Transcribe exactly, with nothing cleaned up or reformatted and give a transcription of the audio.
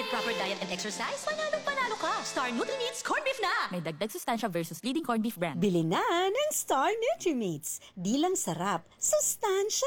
With proper diet and exercise, panalo panalo ka. Star Nutri-Meats Corned Beef na! May dagdag sustansya versus leading corned beef brand. Bili na ng Star Nutri-Meats. Di lang sarap, sustansya